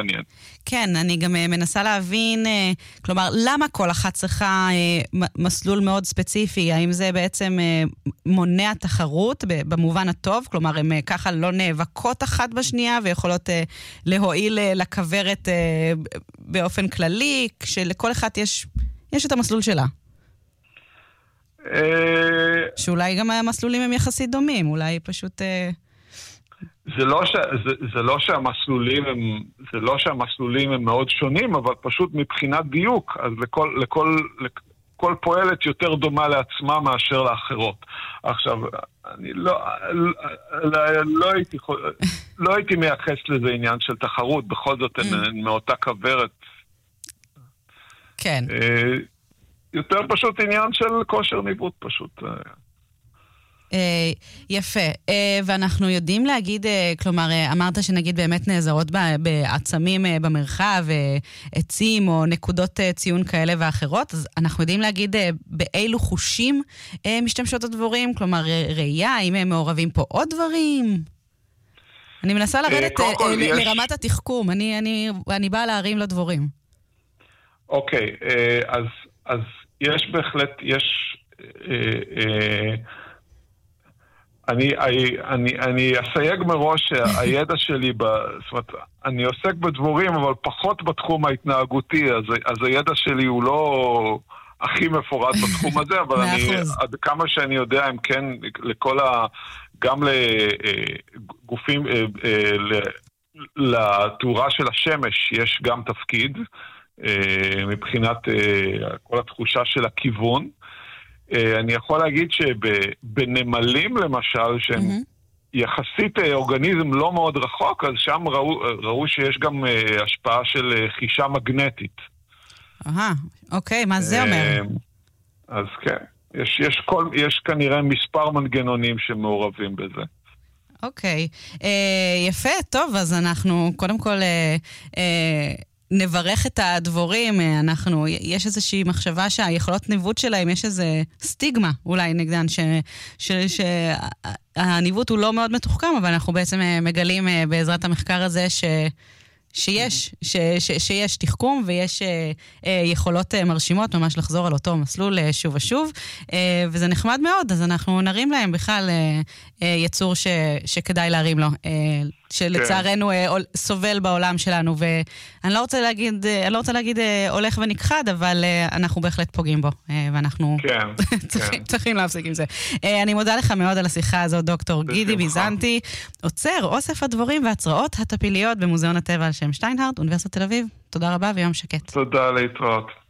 מעניין. כן, אני גם מנסה להבין, כלומר, למה כל אחת צריכה מסלול מאוד ספציפי? האם זה בעצם מונע תחרות במובן הטוב? כלומר, הן ככה לא נאבקות אחת בשנייה ויכולות להועיל לכברת באופן כללי, כשלכל אחת יש את המסלול שלה. שאולי גם המסלולים הם יחסית דומים, אולי פשוט... זה לא שהמסלולים הם מאוד שונים, אבל פשוט מבחינת דיוק, אז לכל פועלת יותר דומה לעצמה מאשר לאחרות. עכשיו, אני לא הייתי מייחס לזה עניין של תחרות, בכל זאת הן מאותה כברת. כן. יותר פשוט עניין של כושר ניווט פשוט. יפה, ואנחנו יודעים להגיד, כלומר, אמרת שנגיד באמת נעזרות בעצמים במרחב, עצים או נקודות ציון כאלה ואחרות, אז אנחנו יודעים להגיד באילו חושים משתמשות הדבורים, כלומר, ראייה, האם הם מעורבים פה עוד דברים? אני מנסה לרדת לרמת התחכום, אני באה להרים לדבורים. אוקיי, אז יש בהחלט, אני אסייג מראש שהידע שלי, זאת אומרת, אני עוסק בדבורים, אבל פחות בתחום ההתנהגותי, אז הידע שלי הוא לא הכי מפורט בתחום הזה, אבל עד כמה שאני יודע, הם כן, גם לגופים, לתאורה של השמש יש גם תפקיד, מבחינת כל התחושה של הכיוון. אני יכול להגיד שבנמלים למשל, שהם יחסית אורגניזם לא מאוד רחוק, אז שם ראו שיש גם השפעה של חישה מגנטית. אוקיי, מה זה אומר? אז כן, יש כנראה מספר מנגנונים שמעורבים בזה. אוקיי, יפה, טוב, אז אנחנו קודם כל... נברך את הדבורים, יש איזושהי מחשבה שהיכולות ניווט שלהם, יש איזה סטיגמה אולי נגדן, שהניווט הוא לא מאוד מתוחכם, אבל אנחנו בעצם מגלים בעזרת המחקר הזה שיש תחכום ויש יכולות מרשימות ממש לחזור על אותו מסלול שוב ושוב, וזה נחמד מאוד, אז אנחנו נרים להם בכלל יצור שכדאי להרים לו, שלצערנו סובל בעולם שלנו, ואני לא רוצה להגיד הולך ונכחד, אבל אנחנו בהחלט פוגעים בו, ואנחנו צריכים להפסיק עם זה. אני מודה לך מאוד על השיחה הזאת, דוקטור גידי ביזנטי, עוצר אוסף הדבורים והצרעות הטפיליות במוזיאון הטבע על שם שטיינהרט, אוניברסיטת תל אביב. תודה רבה ויום שקט. תודה, להתראות.